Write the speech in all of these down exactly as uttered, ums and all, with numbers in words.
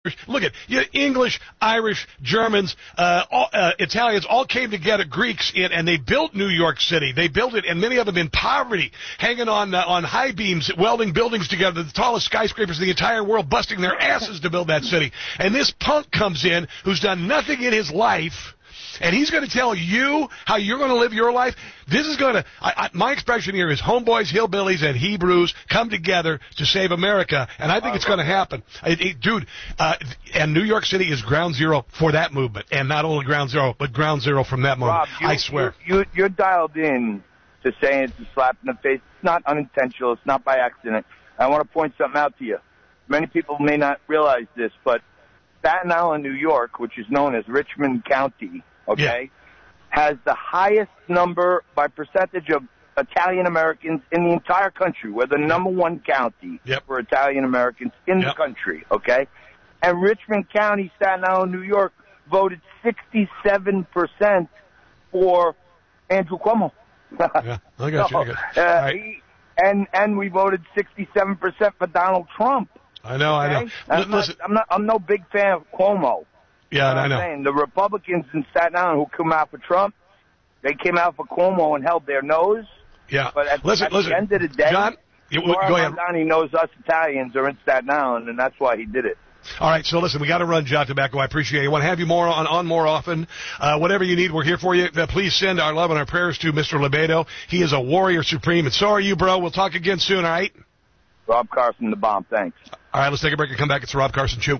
Look at you know, English, Irish, Germans, uh, all, uh, Italians all came together, Greeks, in, and they built New York City. They built it, and many of them in poverty, hanging on uh, on high beams, welding buildings together, the tallest skyscrapers in the entire world, busting their asses to build that city. And this punk comes in who's done nothing in his life, and he's going to tell you how you're going to live your life. This is going to, I, I, my expression here is homeboys, hillbillies, and Hebrews come together to save America, and I think it's going to happen. It, it, dude, uh, and New York City is ground zero for that movement, and not only ground zero, but ground zero from that moment. Rob, you, I swear. You, you, you're dialed in to saying it's a slap in the face. It's not unintentional. It's not by accident. I want to point something out to you. Many people may not realize this, but Staten Island, New York, which is known as Richmond County, okay, yeah. has the highest number by percentage of Italian Americans in the entire country. We're the number one county yep. for Italian Americans in yep. the country, okay? And Richmond County, Staten Island, New York, voted sixty-seven percent for Andrew Cuomo. yeah, I got you. I got you. Uh, right. he, and, and we voted sixty-seven percent for Donald Trump. I know, okay? I know. I'm, Listen. not, I'm, not, I'm no big fan of Cuomo. Yeah, you know I know. Saying? The Republicans in Staten Island who came out for Trump, they came out for Cuomo and held their nose. Yeah. But at, listen, at listen. the end of the day, John, you, go ahead. He knows us Italians are in Staten Island, and that's why he did it. All right, so listen, we got to run, John Tobacco. I appreciate it. I want to have you more on, on more often. Uh, whatever you need, we're here for you. Uh, please send our love and our prayers to Mister Lebedo. He is a warrior supreme, and so are you, bro. We'll talk again soon, all right? Rob Carson, the bomb. Thanks. All right, let's take a break and come back. It's the Rob Carson Show.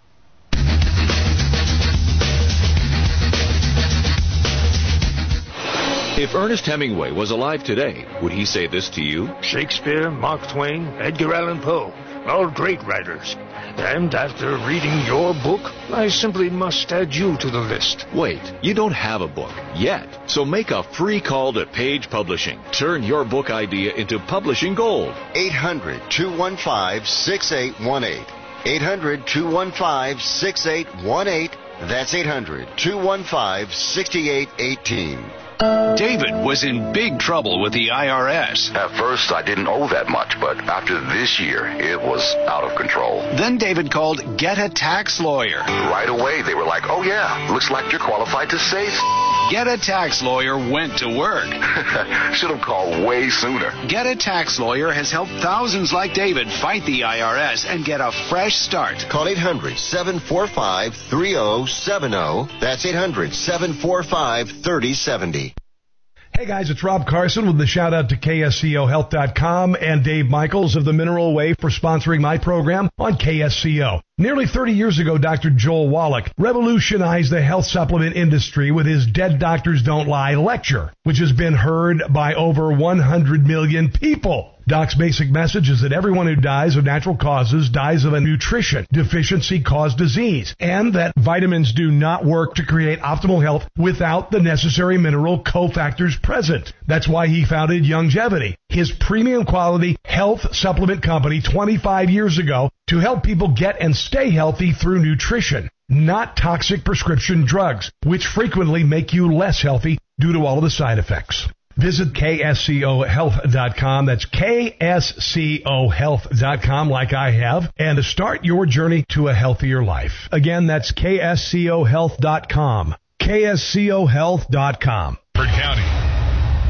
If Ernest Hemingway was alive today, would he say this to you? Shakespeare, Mark Twain, Edgar Allan Poe, all great writers. And after reading your book, I simply must add you to the list. Wait, you don't have a book yet. So make a free call to Page Publishing. Turn your book idea into publishing gold. eight hundred, two one five, six eight one eight. eight hundred, two one five, six eight one eight. That's eight hundred, two one five, six eight one eight. David was in big trouble with the I R S. At first, I didn't owe that much, but after this year, it was out of control. Then David called Get a Tax Lawyer. Right away, they were like, oh yeah, looks like you're qualified to save. Get a Tax Lawyer went to work. Should have called way sooner. Get a Tax Lawyer has helped thousands like David fight the I R S and get a fresh start. Call eight hundred, seven four five, three oh seven oh. That's eight hundred, seven four five, three oh seven oh. Hey guys, it's Rob Carson with the shout out to K S C O health dot com and Dave Michaels of the Mineral Way for sponsoring my program on K S C O. Nearly thirty years ago, Doctor Joel Wallach revolutionized the health supplement industry with his Dead Doctors Don't Lie lecture, which has been heard by over one hundred million people. Doc's basic message is that everyone who dies of natural causes dies of a nutrition deficiency caused disease, and that vitamins do not work to create optimal health without the necessary mineral cofactors present. That's why he founded Youngevity, his premium quality health supplement company twenty-five years ago, to help people get and stay healthy through nutrition, not toxic prescription drugs, which frequently make you less healthy due to all of the side effects. Visit K S C O health dot com. That's K S C O health dot com, like I have, and start your journey to a healthier life. Again, that's K S C O health dot com. K S C O health dot com. County.